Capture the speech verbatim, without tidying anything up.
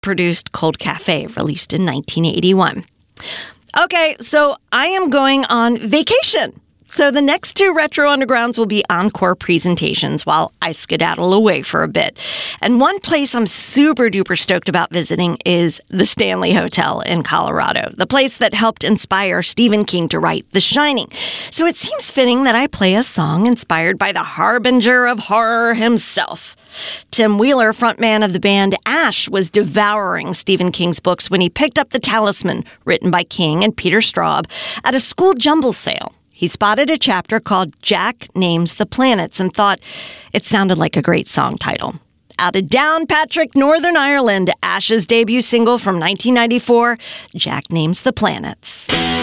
produced Cold Cafe, released in nineteen eighty-one. Okay, so I am going on vacation. So the next two Retro Undergrounds will be encore presentations while I skedaddle away for a bit. And one place I'm super duper stoked about visiting is the Stanley Hotel in Colorado, the place that helped inspire Stephen King to write The Shining. So it seems fitting that I play a song inspired by the harbinger of horror himself. Tim Wheeler, frontman of the band Ash, was devouring Stephen King's books when he picked up The Talisman, written by King and Peter Straub, at a school jumble sale. He spotted a chapter called Jack Names the Planets and thought it sounded like a great song title. Out of Downpatrick, Northern Ireland, Ash's debut single from nineteen ninety-four, Jack Names the Planets.